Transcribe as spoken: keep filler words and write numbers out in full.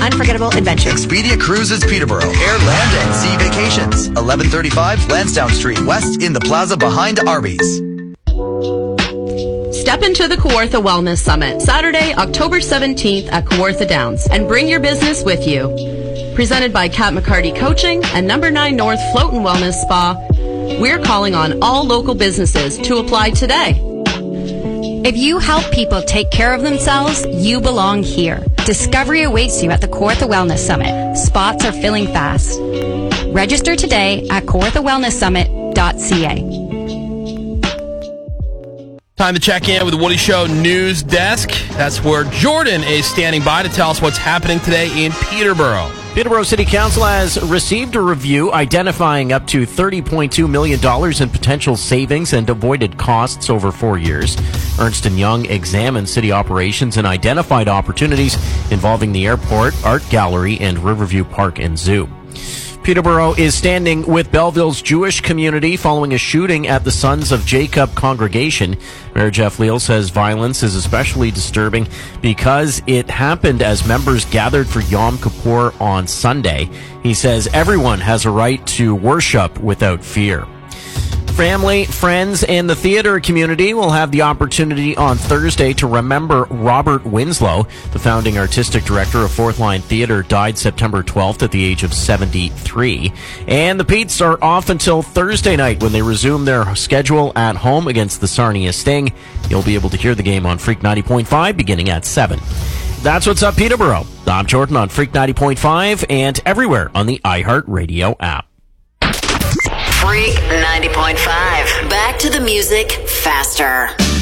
unforgettable adventure. Expedia Cruises Peterborough. Air, Land, and Sea Vacations. eleven thirty-five Lansdowne Street West in the plaza behind Arby's. Step into the Kawartha Wellness Summit, Saturday, October seventeenth at Kawartha Downs, and bring your business with you. Presented by Kat McCarty Coaching and Number nine North Float and Wellness Spa, we're calling on all local businesses to apply today. If you help people take care of themselves, you belong here. Discovery awaits you at the Kawartha Wellness Summit. Spots are filling fast. Register today at kawartha wellness summit dot c a. Time to check in with the Woody Show News Desk. That's where Jordan is standing by to tell us what's happening today in Peterborough. Peterborough City Council has received a review identifying up to thirty point two million dollars in potential savings and avoided costs over four years. Ernst and Young examined city operations and identified opportunities involving the airport, art gallery, and Riverview Park and Zoo. Peterborough is standing with Belleville's Jewish community following a shooting at the Sons of Jacob congregation. Mayor Jeff Leal says violence is especially disturbing because it happened as members gathered for Yom Kippur on Sunday. He says everyone has a right to worship without fear. Family, friends, and the theater community will have the opportunity on Thursday to remember Robert Winslow. The founding artistic director of Fourth Line Theater died September twelfth at the age of seventy-three. And the Petes are off until Thursday night when they resume their schedule at home against the Sarnia Sting. You'll be able to hear the game on Freak ninety point five beginning at seven. That's what's up, Peterborough. I'm Jordan on Freak ninety point five and everywhere on the iHeartRadio app. Freak ninety point five. Back to the music faster.